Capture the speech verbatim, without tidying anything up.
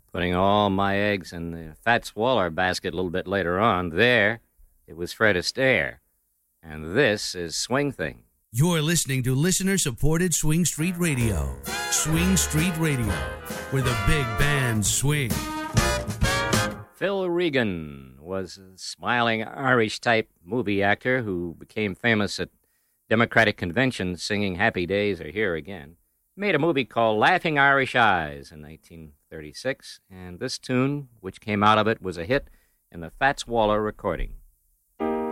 Putting all my eggs in the Fats Waller basket a little bit later on. There, it was Fred Astaire. And this is Swing Thing. You're listening to listener-supported Swing Street Radio. Swing Street Radio, where the big bands swing. Phil Regan was a smiling Irish-type movie actor who became famous at Democratic conventions singing Happy Days Are Here Again. He made a movie called Laughing Irish Eyes in nineteen thirty-six, and this tune, which came out of it, was a hit in the Fats Waller recording.